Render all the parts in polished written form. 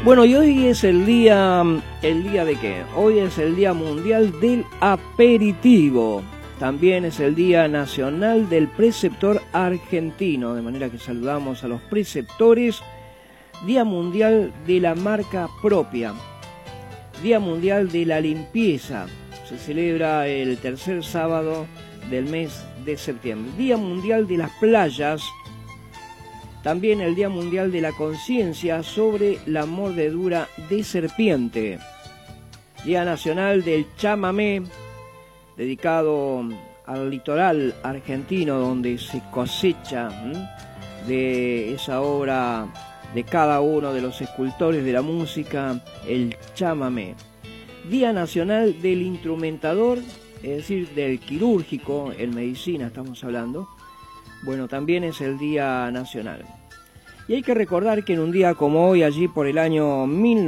Bueno, y hoy es ¿el día de qué? Hoy es el Día Mundial del Aperitivo. También es el Día Nacional del Preceptor Argentino, de manera que saludamos a los preceptores. Día Mundial de la Marca Propia. Día Mundial de la Limpieza. Se celebra el tercer sábado del mes de septiembre. Día Mundial de las Playas. También el Día Mundial de la Conciencia sobre la mordedura de serpiente. Día Nacional del Chamamé, dedicado al litoral argentino, donde se cosecha de esa obra de cada uno de los escultores de la música, el chamamé. Día Nacional del Instrumentador, es decir, del quirúrgico, en medicina estamos hablando. Bueno, también es el Día Nacional. Y hay que recordar que en un día como hoy, allí por el año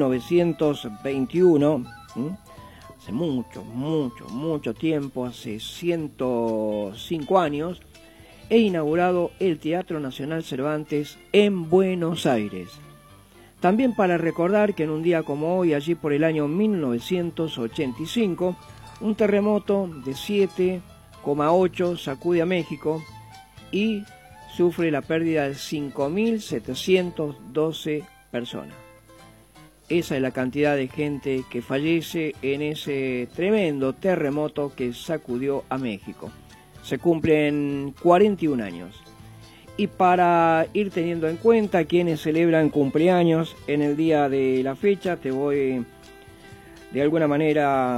1921, hace mucho tiempo, hace 105 años, he inaugurado el Teatro Nacional Cervantes en Buenos Aires. También para recordar que en un día como hoy, allí por el año 1985, un terremoto de 7,8 sacude a México y sufre la pérdida de 5.712 personas. Esa es la cantidad de gente que fallece en ese tremendo terremoto que sacudió a México. Se cumplen 41 años. Y para ir teniendo en cuenta quienes celebran cumpleaños en el día de la fecha, te voy de alguna manera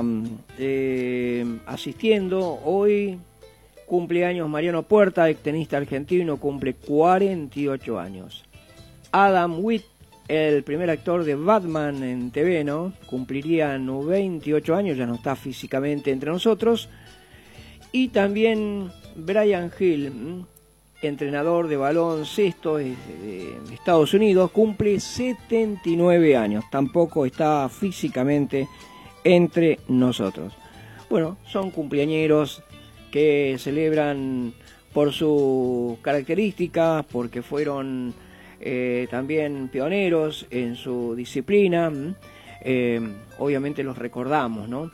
asistiendo. Hoy cumpleaños Mariano Puerta, ex tenista argentino, cumple 48 años. Adam Witt, el primer actor de Batman en TV, ¿no? Cumpliría 28 años, ya no está físicamente entre nosotros. Y también Brian Hill, entrenador de baloncesto de Estados Unidos, cumple 79 años. Tampoco está físicamente entre nosotros. Bueno, son cumpleañeros que celebran por sus características, porque fueron también pioneros en su disciplina. Obviamente los recordamos, ¿no?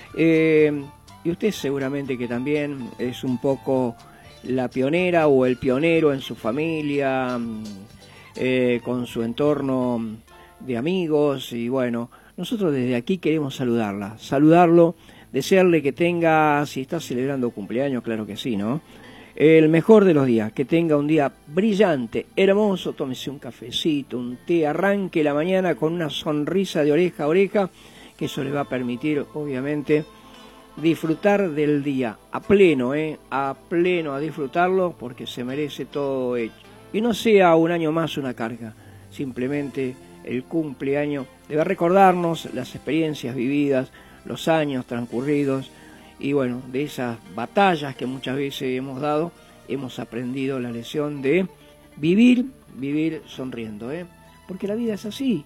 Y usted seguramente que también es un poco la pionera o el pionero en su familia, con su entorno de amigos. Y bueno, nosotros desde aquí queremos saludarlo, desearle que tenga, si está celebrando cumpleaños, claro que sí, ¿no? El mejor de los días, que tenga un día brillante, hermoso, tómese un cafecito, un té, arranque la mañana con una sonrisa de oreja a oreja, que eso le va a permitir, obviamente, disfrutar del día a pleno, a disfrutarlo, porque se merece todo hecho. Y no sea un año más una carga, simplemente el cumpleaños debe recordarnos las experiencias vividas, los años transcurridos, y bueno, de esas batallas que muchas veces hemos dado, hemos aprendido la lección de vivir sonriendo, porque la vida es así.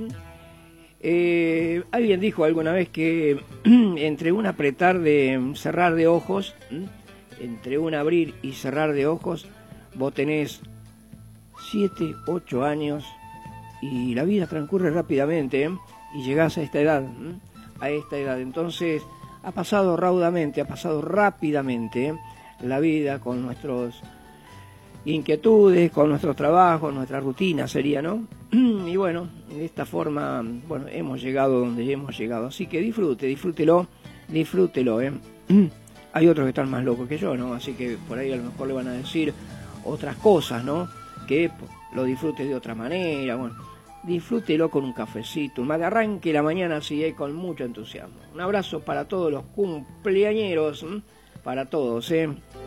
Alguien dijo alguna vez que entre un cerrar de ojos, entre un abrir y cerrar de ojos, vos tenés 7, 8 años y la vida transcurre rápidamente, y llegás a esta edad, entonces ha pasado raudamente, ha pasado rápidamente la vida con nuestras inquietudes, con nuestros trabajos, nuestra rutina sería, ¿no? Y bueno, de esta forma, bueno, hemos llegado donde hemos llegado. Así que disfrútelo. Hay otros que están más locos que yo, ¿no? Así que por ahí a lo mejor le van a decir otras cosas, ¿no? Que lo disfrute de otra manera, bueno. Disfrútelo con un cafecito, un mate, arranque la mañana así, con mucho entusiasmo. Un abrazo para todos los cumpleañeros, para todos,